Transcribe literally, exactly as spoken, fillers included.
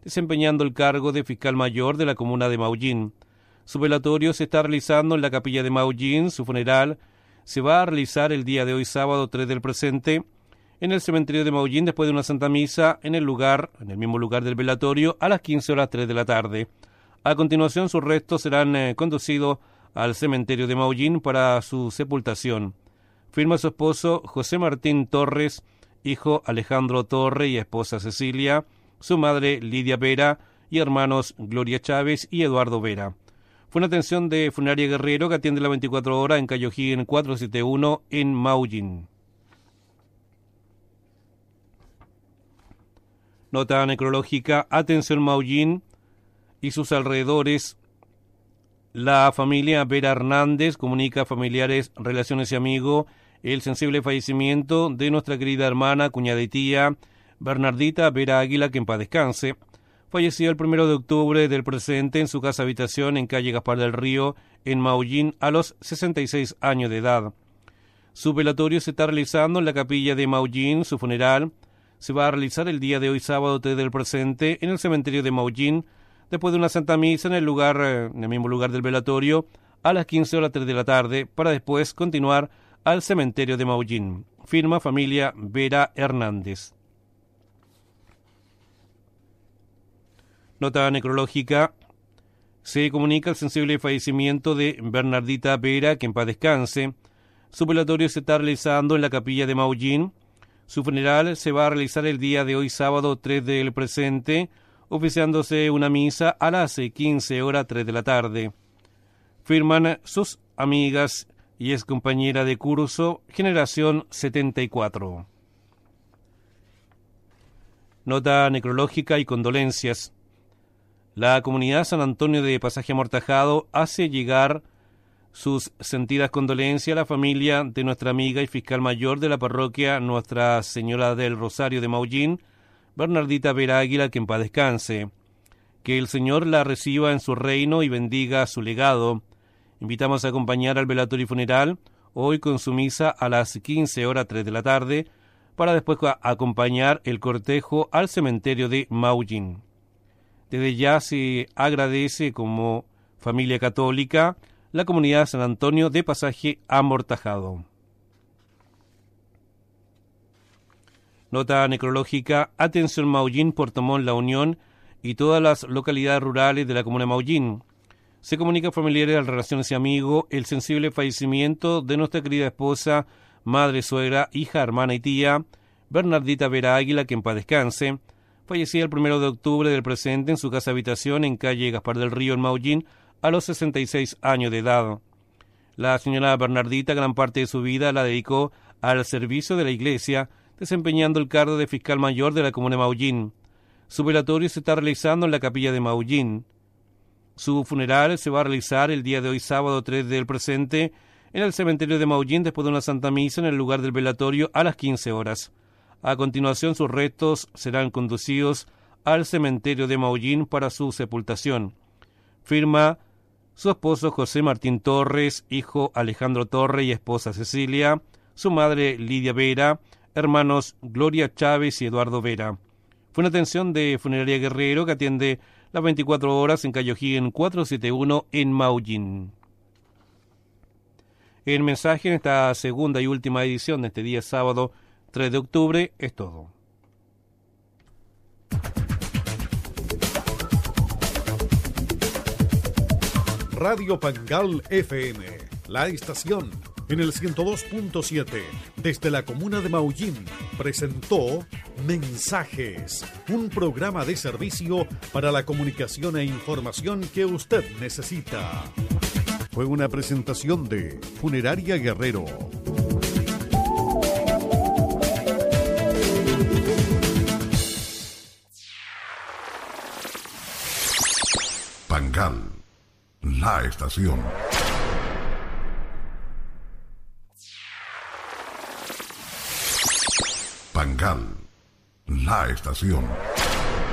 desempeñando el cargo de fiscal mayor de la comuna de Maullín. Su velatorio se está realizando en la capilla de Maullín. Su funeral se va a realizar el día de hoy, sábado tres del presente, en el cementerio de Maullín, después de una santa misa en el lugar, en el mismo lugar del velatorio, a las quince horas tres de la tarde. A continuación, sus restos serán eh, conducidos al cementerio de Maullín para su sepultación. Firma su esposo José Martín Torres, hijo Alejandro Torre y esposa Cecilia, su madre Lidia Vera y hermanos Gloria Chávez y Eduardo Vera. Fue una atención de Funeraria Guerrero que atiende las veinticuatro horas en calle O'Higgins cuatrocientos setenta y uno en Maullín. Nota necrológica, atención Maullín y sus alrededores. La familia Vera Hernández comunica a familiares, relaciones y amigos el sensible fallecimiento de nuestra querida hermana, cuñada y tía, Bernardita Vera Águila, que en paz descanse. Falleció el primero de octubre del presente en su casa habitación en calle Gaspar del Río, en Maullín, a los sesenta y seis años de edad. Su velatorio se está realizando en la capilla de Maullín. Su funeral se va a realizar el día de hoy, sábado tres del presente, en el cementerio de Maullín, después de una santa misa en el lugar, en el mismo lugar del velatorio, a las quince horas tres de la tarde, para después continuar al cementerio de Maullín. Firma familia Vera Hernández. Nota necrológica. Se comunica el sensible fallecimiento de Bernardita Vera, que en paz descanse. Su velatorio se está realizando en la capilla de Maullín. Su funeral se va a realizar el día de hoy, sábado tres del presente, oficiándose una misa a las quince horas tres de la tarde. Firman sus amigas y ex compañera de curso, generación setenta y cuatro. Nota necrológica y condolencias. La comunidad San Antonio de Pasaje Amortajado hace llegar sus sentidas condolencias a la familia de nuestra amiga y fiscal mayor de la parroquia Nuestra Señora del Rosario de Maullín, Bernardita Vera Águila, que en paz descanse. Que el Señor la reciba en su reino y bendiga su legado. Invitamos a acompañar al velatorio y funeral, hoy con su misa a las quince horas tres de la tarde, para después acompañar el cortejo al cementerio de Maullín. Desde ya se agradece como familia católica la comunidad San Antonio de Pasaje Amortajado. Nota necrológica, atención Maullín, Puerto Montt, La Unión y todas las localidades rurales de la comuna de Maullín. Se comunica a familiares, relaciones y amigos el sensible fallecimiento de nuestra querida esposa, madre, suegra, hija, hermana y tía, Bernardita Vera Águila, que en paz descanse. Fallecía el primero de octubre del presente en su casa habitación en calle Gaspar del Río, en Maullín, a los sesenta y seis años de edad. La señora Bernardita gran parte de su vida la dedicó al servicio de la Iglesia, desempeñando el cargo de fiscal mayor de la comuna de Maullín. Su velatorio se está realizando en la capilla de Maullín. Su funeral se va a realizar el día de hoy, sábado tres del presente, en el cementerio de Maullín, después de una santa misa en el lugar del velatorio a las quince horas. A continuación, sus restos serán conducidos al cementerio de Maullín para su sepultación. Firma su esposo José Martín Torres, hijo Alejandro Torre y esposa Cecilia, su madre Lidia Vera, hermanos Gloria Chávez y Eduardo Vera. Fue una atención de Funeraria Guerrero que atiende las veinticuatro horas en calle O'Higgins cuatrocientos setenta y uno en Maullín. El mensaje en esta segunda y última edición de este día sábado tres de octubre es todo. Radio Pangal F M, la estación en el ciento dos punto siete desde la comuna de Maullín, presentó Mensajes, un programa de servicio para la comunicación e información que usted necesita. Fue una presentación de Funeraria Guerrero. Pangal, la estación. Pangal, la estación.